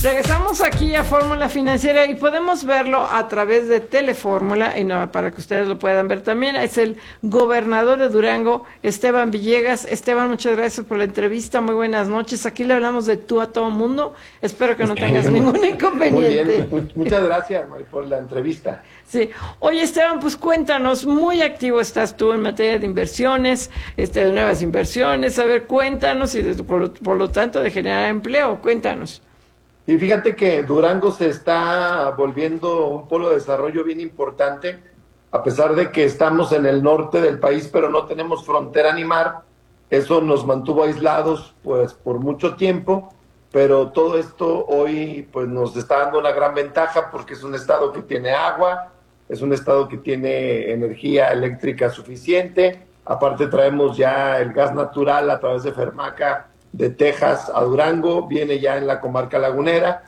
Regresamos aquí a Fórmula Financiera y podemos verlo a través de Telefórmula, y no, para que ustedes lo puedan ver también. Es el gobernador de Durango, Esteban Villegas. Esteban, muchas gracias por la entrevista, muy buenas noches. Aquí le hablamos de tú a todo mundo, espero que no tengas ningún inconveniente. Muy bien, muchas gracias, Mari, por la entrevista. Sí. Oye, Esteban, pues cuéntanos, muy activo estás tú en materia de inversiones, de nuevas inversiones. A ver, cuéntanos, y por lo tanto de generar empleo, cuéntanos. Y fíjate que Durango se está volviendo un polo de desarrollo bien importante, a pesar de que estamos en el norte del país, pero no tenemos frontera ni mar. Eso nos mantuvo aislados pues por mucho tiempo, pero todo esto hoy pues nos está dando una gran ventaja porque es un estado que tiene agua, es un estado que tiene energía eléctrica suficiente, aparte traemos ya el gas natural a través de Fermaca de Texas a Durango, viene ya en la comarca lagunera,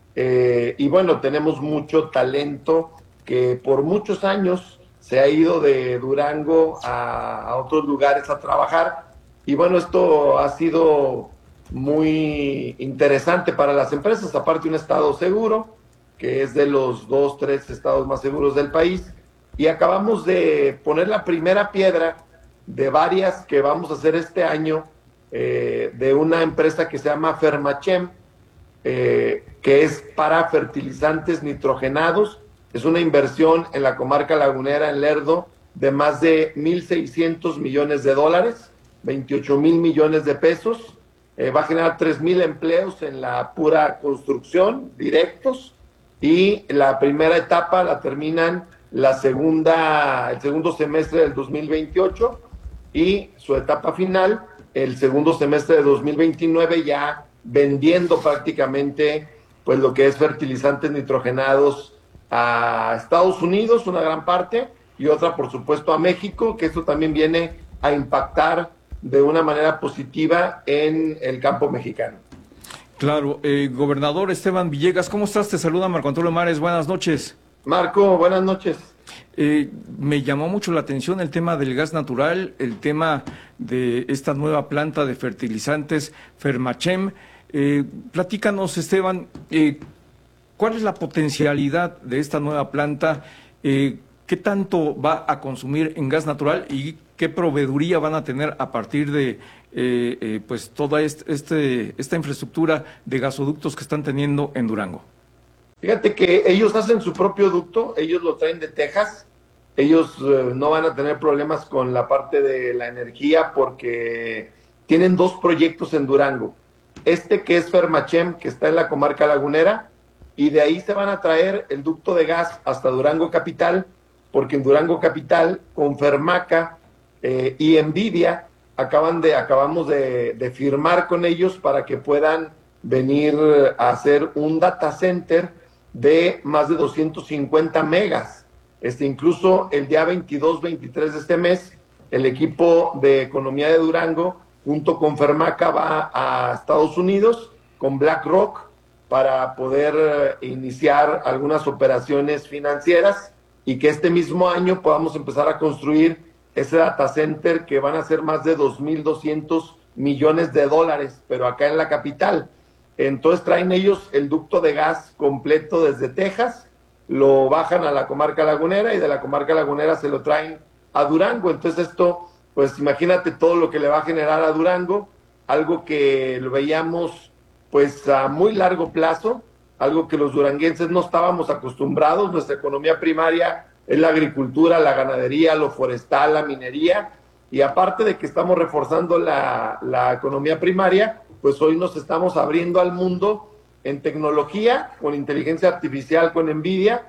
y bueno, tenemos mucho talento que por muchos años se ha ido de Durango a otros lugares a trabajar, y bueno, esto ha sido muy interesante para las empresas, aparte un estado seguro, que es de los 2-3 estados más seguros del país, y acabamos de poner la primera piedra de varias que vamos a hacer este año, de una empresa que se llama Fermachem, que es para fertilizantes nitrogenados. Es una inversión en la comarca lagunera, en Lerdo, de más de 1,600 millones de dólares, 28,000 millones de pesos. Va a generar 3,000 empleos en la pura construcción, directos, y la primera etapa la terminan el segundo semestre del 2028, y su etapa final el segundo semestre de 2029, ya vendiendo prácticamente pues lo que es fertilizantes nitrogenados a Estados Unidos, una gran parte, y otra por supuesto a México, que esto también viene a impactar de una manera positiva en el campo mexicano. Claro, gobernador Esteban Villegas, ¿cómo estás? Te saluda Marco Antonio Mares, buenas noches. Marco, buenas noches. Me llamó mucho la atención el tema del gas natural, el tema de esta nueva planta de fertilizantes Fermachem. Platícanos, Esteban, ¿cuál es la potencialidad de esta nueva planta? ¿Qué tanto va a consumir en gas natural y qué proveeduría van a tener a partir de pues toda esta infraestructura de gasoductos que están teniendo en Durango? Fíjate que ellos hacen su propio ducto, ellos lo traen de Texas, ellos no van a tener problemas con la parte de la energía porque tienen 2 proyectos en Durango. Que es Fermachem, que está en la comarca lagunera, y de ahí se van a traer el ducto de gas hasta Durango Capital, porque en Durango Capital, con Fermaca y Nvidia, acabamos de firmar con ellos para que puedan venir a hacer un data center de más de 250 megas. Incluso el día 22-23 de este mes, el equipo de economía de Durango, junto con Fermaca, va a Estados Unidos con BlackRock para poder iniciar algunas operaciones financieras y que este mismo año podamos empezar a construir ese data center que van a ser más de 2,200 millones de dólares, pero acá en la capital. Entonces traen ellos el ducto de gas completo desde Texas, lo bajan a la comarca lagunera y de la comarca lagunera se lo traen a Durango. Entonces esto, pues imagínate todo lo que le va a generar a Durango, algo que lo veíamos pues a muy largo plazo, algo que los duranguenses no estábamos acostumbrados. Nuestra economía primaria es la agricultura, la ganadería, lo forestal, la minería, y aparte de que estamos reforzando la economía primaria, pues hoy nos estamos abriendo al mundo en tecnología, con inteligencia artificial, con Nvidia,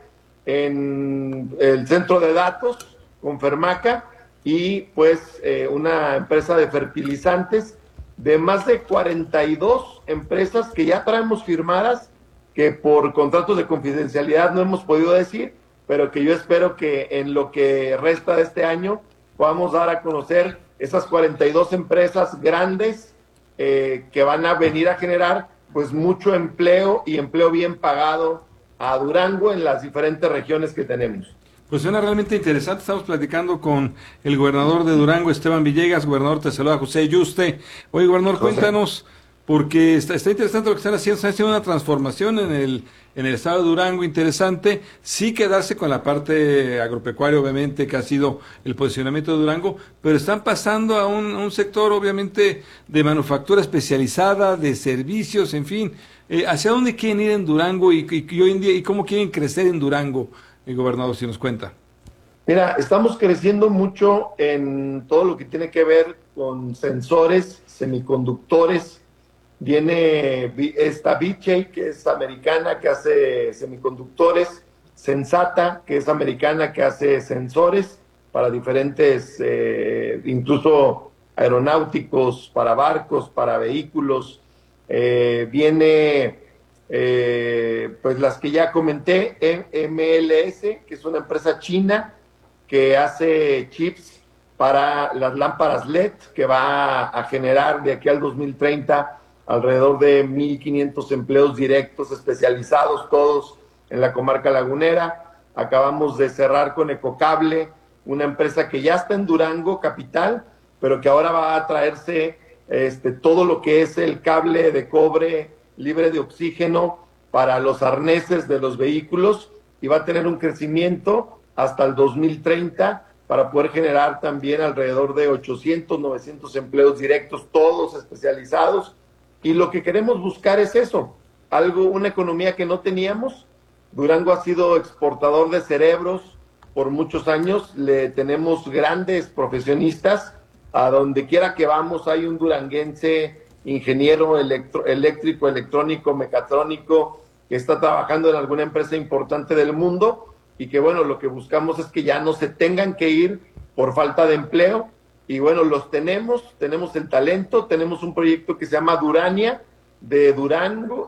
en el centro de datos, con Fermaca, y pues una empresa de fertilizantes de más de 42 empresas que ya traemos firmadas, que por contratos de confidencialidad no hemos podido decir, pero que yo espero que en lo que resta de este año podamos dar a conocer esas 42 empresas grandes que van a venir a generar pues mucho empleo y empleo bien pagado a Durango en las diferentes regiones que tenemos. Pues suena realmente interesante. Estamos platicando con el gobernador de Durango, Esteban Villegas. Gobernador, te saluda José Yuste. Oye, gobernador, cuéntanos, porque está interesante lo que están haciendo una transformación en el estado de Durango, interesante, sí quedarse con la parte agropecuaria, obviamente, que ha sido el posicionamiento de Durango, pero están pasando a un sector, obviamente, de manufactura especializada, de servicios, en fin. ¿Hacia dónde quieren ir en Durango y hoy en día, y cómo quieren crecer en Durango, gobernador, si nos cuenta? Mira, estamos creciendo mucho en todo lo que tiene que ver con sensores, semiconductores. Viene esta Vishay, que es americana, que hace semiconductores, Sensata, que es americana, que hace sensores para diferentes, incluso aeronáuticos, para barcos, para vehículos. Viene, pues las que ya comenté, MLS, que es una empresa china que hace chips para las lámparas LED, que va a generar de aquí al 2030 alrededor de 1,500 empleos directos especializados, todos en la comarca lagunera. Acabamos de cerrar con Ecocable, una empresa que ya está en Durango capital, pero que ahora va a traerse todo lo que es el cable de cobre libre de oxígeno para los arneses de los vehículos, y va a tener un crecimiento hasta el 2030 para poder generar también alrededor de 800, 900 empleos directos, todos especializados. Y lo que queremos buscar es eso, una economía que no teníamos. Durango ha sido exportador de cerebros por muchos años, le tenemos grandes profesionistas, a donde quiera que vamos hay un duranguense, ingeniero eléctrico, electrónico, mecatrónico, que está trabajando en alguna empresa importante del mundo, y que bueno, lo que buscamos es que ya no se tengan que ir por falta de empleo. Y bueno, los tenemos el talento, tenemos un proyecto que se llama Durania, de Durango,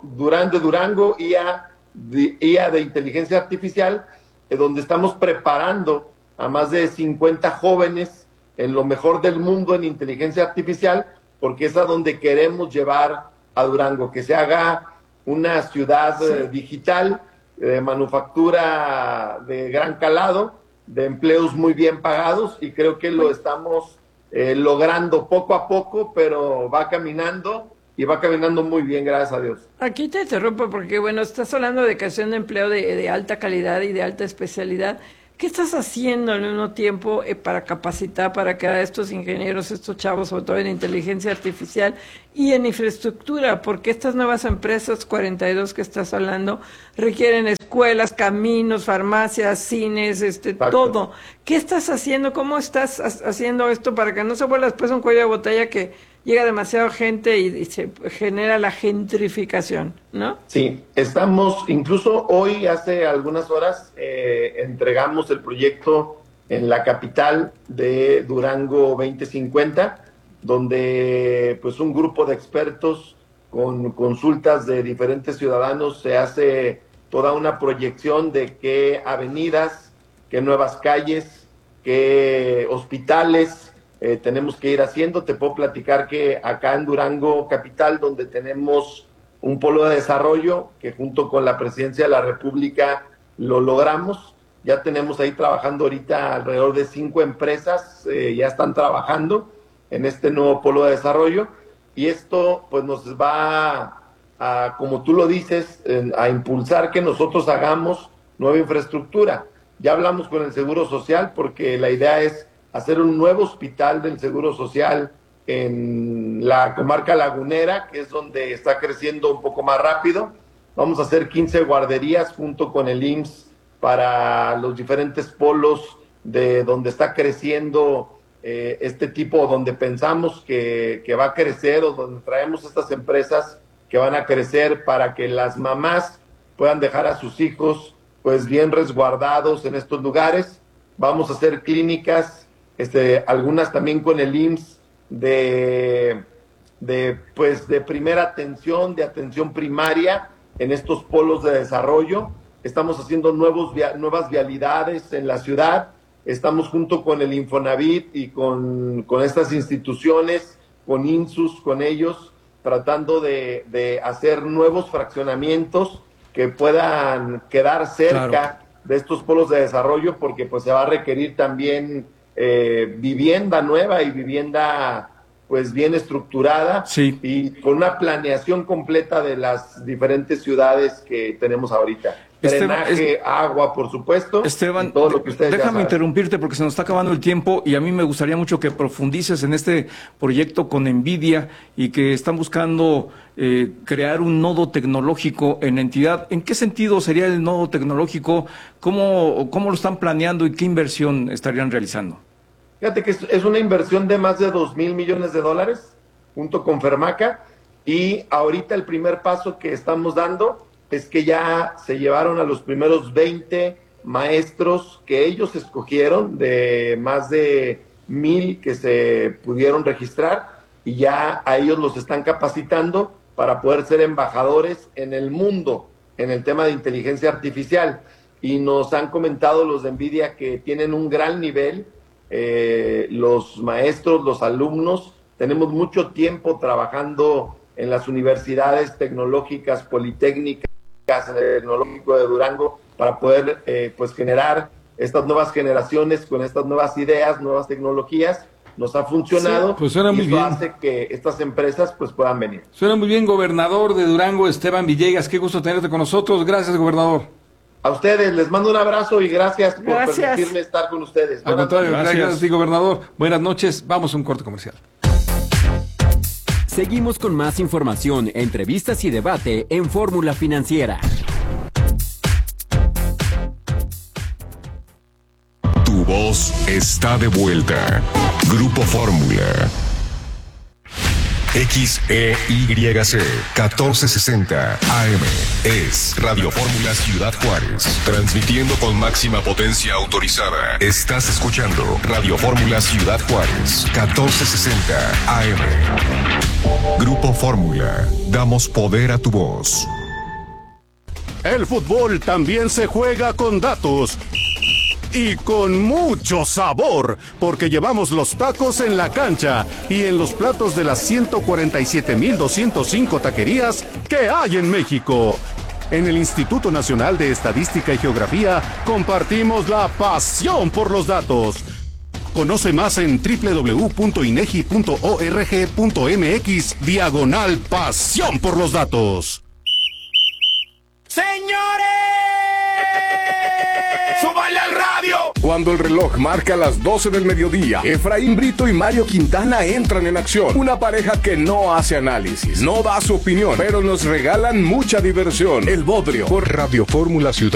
IA de inteligencia artificial, donde estamos preparando a más de 50 jóvenes en lo mejor del mundo en inteligencia artificial, porque es a donde queremos llevar a Durango, que se haga una ciudad digital, de manufactura de gran calado, de empleos muy bien pagados, y creo que lo estamos logrando poco a poco, pero va caminando y va caminando muy bien, gracias a Dios. Aquí te interrumpo porque, bueno, estás hablando de creación de empleo de alta calidad y de alta especialidad. ¿Qué estás haciendo al mismo tiempo para capacitar, para crear estos ingenieros, estos chavos, sobre todo en inteligencia artificial y en infraestructura? Porque estas nuevas empresas, 42 que estás hablando, requieren escuelas, caminos, farmacias, cines, todo. ¿Qué estás haciendo? ¿Cómo estás haciendo esto para que no se vuelva después un cuello de botella que llega demasiada gente y se genera la gentrificación, ¿no? Sí, estamos, incluso hoy, hace algunas horas, entregamos el proyecto en la capital de Durango 2050, donde pues un grupo de expertos con consultas de diferentes ciudadanos se hace toda una proyección de qué avenidas, qué nuevas calles, qué hospitales tenemos que ir haciendo. Te puedo platicar que acá en Durango capital, donde tenemos un polo de desarrollo, que junto con la Presidencia de la República lo logramos, ya tenemos ahí trabajando ahorita alrededor de 5 empresas, ya están trabajando en este nuevo polo de desarrollo, y esto pues nos va a, como tú lo dices, a impulsar que nosotros hagamos nueva infraestructura. Ya hablamos con el Seguro Social, porque la idea es hacer un nuevo hospital del Seguro Social en la comarca lagunera, que es donde está creciendo un poco más rápido. Vamos a hacer 15 guarderías junto con el IMSS para los diferentes polos de donde está creciendo este tipo, donde pensamos que va a crecer, o donde traemos estas empresas que van a crecer para que las mamás puedan dejar a sus hijos pues bien resguardados en estos lugares. Vamos a hacer clínicas, algunas también con el IMSS de primera atención, de atención primaria en estos polos de desarrollo. Estamos haciendo nuevas vialidades en la ciudad. Estamos junto con el Infonavit y con estas instituciones, con INSUS, con ellos, tratando de hacer nuevos fraccionamientos que puedan quedar cerca de estos polos de desarrollo, porque pues se va a requerir también vivienda nueva y vivienda pues bien estructurada Sí. y con una planeación completa de las diferentes ciudades que tenemos ahorita. Drenaje, agua, por supuesto. Esteban, y todo lo que ustedes ya déjame saben. interrumpirte porque se nos está acabando el tiempo y a mí me gustaría mucho que profundices en este proyecto con NVIDIA y que están buscando crear un nodo tecnológico en la entidad. ¿En qué sentido sería el nodo tecnológico? ¿Cómo lo están planeando y qué inversión estarían realizando? Fíjate que es una inversión de más de $2,000 millones junto con Fermaca, y ahorita el primer paso que estamos dando es que ya se llevaron a los primeros 20 maestros que ellos escogieron, de más de 1,000 que se pudieron registrar, y ya a ellos los están capacitando para poder ser embajadores en el mundo en el tema de inteligencia artificial. Y nos han comentado los de NVIDIA que tienen un gran nivel, los maestros, los alumnos. Tenemos mucho tiempo trabajando en las universidades tecnológicas, politécnicas, en el Tecnológico de Durango, para poder pues generar estas nuevas generaciones con estas nuevas ideas, nuevas tecnologías. Nos ha funcionado, sí, pues suena muy y eso bien. hace que estas empresas pues puedan venir. Suena muy bien, gobernador de Durango, Esteban Villegas. Qué gusto tenerte con nosotros. Gracias, gobernador. A ustedes les mando un abrazo y gracias por permitirme estar con ustedes. Al contrario, gracias. gracias a ti, gobernador. Buenas noches. Vamos a un corte comercial. Seguimos con más información, entrevistas y debate en Fórmula Financiera. Tu voz está de vuelta. Grupo Fórmula. XEYC 1460 AM es Radio Fórmula Ciudad Juárez, transmitiendo con máxima potencia autorizada. Estás escuchando Radio Fórmula Ciudad Juárez 1460 AM. Grupo Fórmula, damos poder a tu voz. El fútbol también se juega con datos. Y con mucho sabor, porque llevamos los tacos en la cancha y en los platos de las 147,205 taquerías que hay en México. En el Instituto Nacional de Estadística y Geografía compartimos la pasión por los datos. Conoce más en www.inegi.org.mx/pasión por los datos. ¡Señores! ¡Súbale al radio! Cuando el reloj marca las 12 del mediodía, Efraín Brito y Mario Quintana entran en acción. Una pareja que no hace análisis, no da su opinión, pero nos regalan mucha diversión. El Bodrio por Radio Fórmula Ciudad.